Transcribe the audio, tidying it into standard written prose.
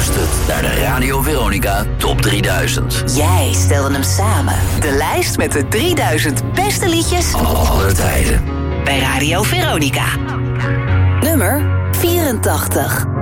luistert naar de Radio Veronica Top 3000. Jij stelde hem samen. De lijst met de 3000 beste liedjes aller tijden. Bij Radio Veronica. Nummer 84.